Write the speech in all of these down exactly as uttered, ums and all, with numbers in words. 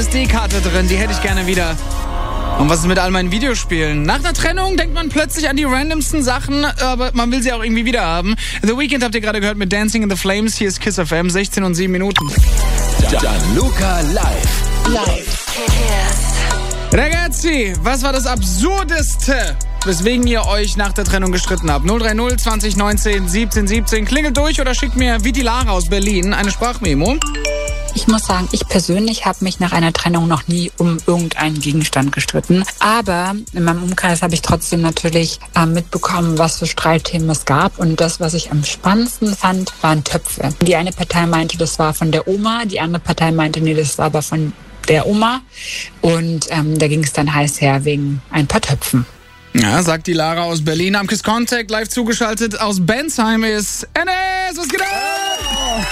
S D-Karte drin, die hätte ich gerne wieder. Und was ist mit all meinen Videospielen? Nach einer Trennung denkt man plötzlich an die randomsten Sachen, aber man will sie auch irgendwie wieder haben. The Weeknd habt ihr gerade gehört mit Dancing in the Flames. Hier ist Kiss F M, sechzehn und sieben Minuten. Gianluca live. Live. Ragazzi, was war das Absurdeste, weswegen ihr euch nach der Trennung gestritten habt? null drei null zwanzig neunzehn siebzehn siebzehn. Klingelt durch oder schickt mir wie die Lara aus Berlin eine Sprachmemo. Ich muss sagen, ich persönlich habe mich nach einer Trennung noch nie um irgendeinen Gegenstand gestritten. Aber in meinem Umkreis habe ich trotzdem natürlich äh, mitbekommen, was für Streitthemen es gab. Und das, was ich am spannendsten fand, waren Töpfe. Die eine Partei meinte, das war von der Oma. Die andere Partei meinte, nee, das war aber von der Oma. Und ähm, da ging es dann heiß her wegen ein paar Töpfen. Ja, sagt die Lara aus Berlin. Am Kiss Contact live zugeschaltet aus Bensheim ist Enes. Was geht ab?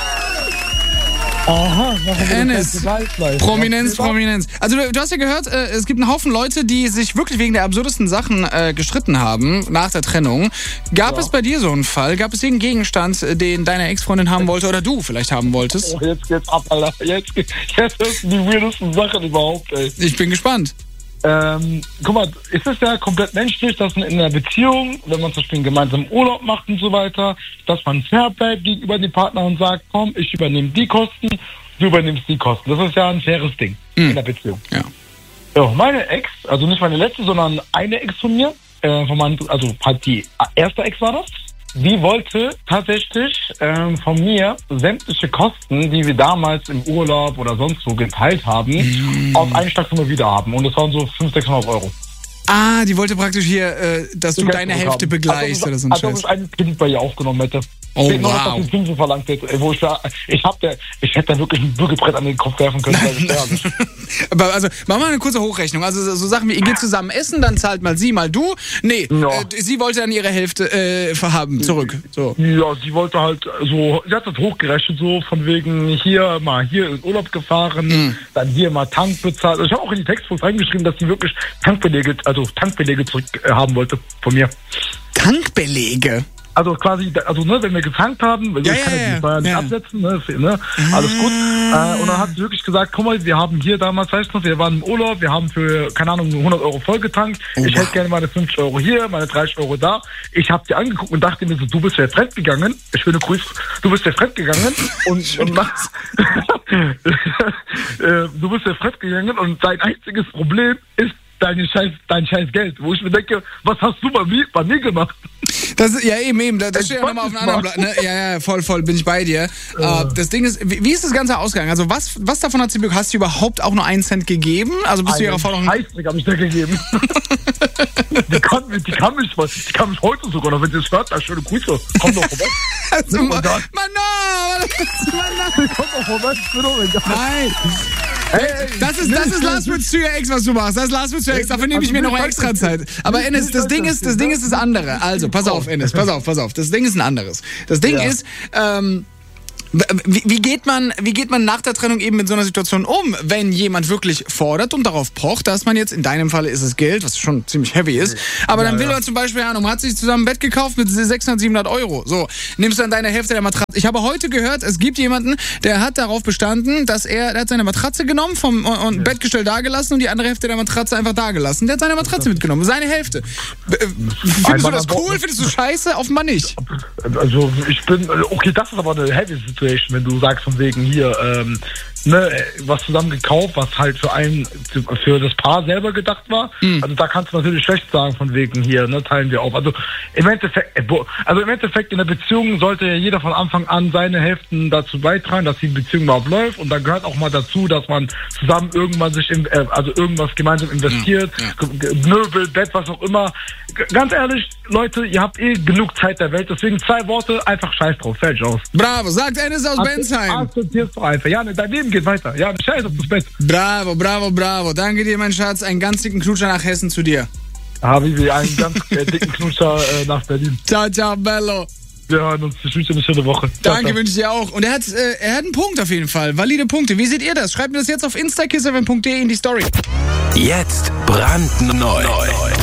Aha, Enes. Prominenz, Prominenz. Also du, du hast ja gehört, äh, es gibt einen Haufen Leute, die sich wirklich wegen der absurdesten Sachen äh, gestritten haben nach der Trennung. Gab ja. es bei dir so einen Fall? Gab es irgendeinen Gegenstand, den deine Ex-Freundin haben wollte oder du vielleicht haben wolltest? Oh, jetzt geht's ab, Alter. Jetzt, jetzt sind die weirdesten Sachen überhaupt, ey. Ich bin gespannt. Ähm, guck mal, ist es ja komplett menschlich, dass man in einer Beziehung, wenn man zum Beispiel einen gemeinsamen Urlaub macht und so weiter, dass man fair bleibt gegenüber dem Partner und sagt, komm, ich übernehme die Kosten, du übernimmst die Kosten. Das ist ja ein faires Ding mhm. in der Beziehung. Ja. Ja, meine Ex, also nicht meine letzte, sondern eine Ex von mir, äh, von meinem, also halt die erste Ex war das, die wollte tatsächlich ähm, von mir sämtliche Kosten, die wir damals im Urlaub oder sonst wo geteilt haben, mm. auf einen Schlag immer wieder haben. Und das waren so fünfhundert, sechshundert Euro. Ah, die wollte praktisch hier, äh, dass du deine Hälfte haben. begleichst also, oder so ein also, Scheiß. Also, ich einen Kredit bei ihr aufgenommen hätte. Oh, ich wow. Noch, dass die Zinsen verlangt hätte, wo ich da, ich hab der, ich hätte da wirklich ein Bürgerbrett an den Kopf werfen können, weil ich sterbe. Aber also, machen wir eine kurze Hochrechnung. Also so Sachen wie, ihr geht zusammen essen, dann zahlt mal sie, mal du. Nee, ja. äh, sie wollte dann ihre Hälfte äh, verhaben, zurück. So. Ja, sie wollte halt so, sie hat das hochgerechnet, so von wegen hier mal hier in Urlaub gefahren, mm. dann hier mal Tank bezahlt. Also ich habe auch in die Textpost reingeschrieben, dass sie wirklich Tankbelege, also Tankbelege zurück äh, haben wollte von mir. Tankbelege? Also quasi, also ne, wenn wir getankt haben, also ja, ich kann ja, ja die Steuern nicht ja. absetzen, ne, ne alles gut. Äh, und dann hat sie wirklich gesagt, guck mal, wir haben hier damals, weißt du noch, wir waren im Urlaub, wir haben für, keine Ahnung, hundert Euro vollgetankt. Oh, ich hätte gerne meine fünfzig Euro hier, meine dreißig Euro da. Ich habe die angeguckt und dachte mir so, du bist ja fremdgegangen. Schöne Grüße. Du bist ja fremdgegangen und, und nach, äh, du bist ja fremdgegangen und dein einziges Problem ist dein scheiß, dein scheiß Geld. Wo ich mir denke, was hast du bei mir, bei mir gemacht? Das ist, ja, eben, eben. Das, das steht ja nochmal auf einem anderen Blatt. Ne? Ja, ja, voll, voll, bin ich bei dir. Ja. Uh, das Ding ist, wie, wie ist das Ganze ausgegangen? Also, was, was davon hat sie, hast du überhaupt auch nur einen Cent gegeben? Also, bist du ihrer Forderung... Scheißdreck habe ich dir gegeben. die, kann, die, kann mich, die kann mich heute sogar noch, wenn sie es hört, da schöne Grüße. Komm doch vorbei. Also, Mann, Mann, Mann, komm doch vorbei. Nein. Hey, das ist, das ist Last Words to Your Ex, was du machst. Das ist Last Words to Your Ex. Dafür nehme ich mir noch extra Zeit. Aber Enes, das Ding ist, das Ding ist das andere. Also, pass auf, Enes, pass auf, pass auf. Das Ding ist ein anderes. Das Ding ja. ist, ähm, Wie, wie, geht man, wie geht man nach der Trennung eben mit so einer Situation um, wenn jemand wirklich fordert und darauf pocht, dass man jetzt, in deinem Fall ist es Geld, was schon ziemlich heavy ist, aber dann will man zum Beispiel, ja, man hat sich zusammen ein Bett gekauft mit sechshundert, siebenhundert Euro. So, nimmst dann deine Hälfte der Matratze. Ich habe heute gehört, es gibt jemanden, der hat darauf bestanden, dass er, der hat seine Matratze genommen, vom und, und ja. Bettgestell dagelassen und die andere Hälfte der Matratze einfach dagelassen. Der hat seine Matratze mitgenommen, seine Hälfte. Findest Einmal du das cool? Findest du scheiße? Offenbar nicht. Also, ich bin, okay, das ist aber eine heavy Situation. Wenn du sagst von wegen hier, ähm, ne, was zusammen gekauft, was halt für einen, für das Paar selber gedacht war. Mhm. Also da kannst du natürlich schlecht sagen von wegen hier, ne, teilen wir auf. Also im Endeffekt, also im Endeffekt in der Beziehung sollte ja jeder von Anfang an seine Hälften dazu beitragen, dass die Beziehung überhaupt läuft. Und da gehört auch mal dazu, dass man zusammen irgendwann sich, in, also irgendwas gemeinsam investiert, ja. Möbel, Bett, was auch immer. Ganz ehrlich, Leute, ihr habt eh genug Zeit der Welt, deswegen zwei Worte, einfach scheiß drauf, fertig aus. Bravo, sagt Enes aus Bensheim. Akzeptierst du einfach. Ja, ne, dein Leben geht weiter. Ja, scheiß auf das Bett. Bravo, bravo, bravo. Danke dir, mein Schatz. Einen ganz dicken Knutscher nach Hessen zu dir. Habibi, einen ganz äh, dicken Knutscher äh, nach Berlin. Ciao, ciao, bello. Wir hören uns. Ich wünsche dir eine schöne Woche. Ciao, Danke, wünsche ich dir auch. Und er hat, äh, er hat einen Punkt auf jeden Fall. Valide Punkte. Wie seht ihr das? Schreibt mir das jetzt auf insta kiss f m punkt d e in die Story. Jetzt brandneu.